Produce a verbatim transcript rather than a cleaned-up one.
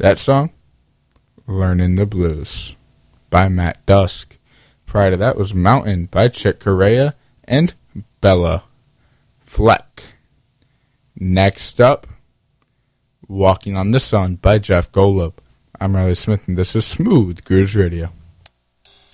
That song, Learning the Blues by Matt Dusk. Prior to that was Mountain by Chick Corea and Bella Fleck. Next up, Walking on the Sun by Jeff Golub. I'm Riley Smith, and this is Smooth Grooves Radio.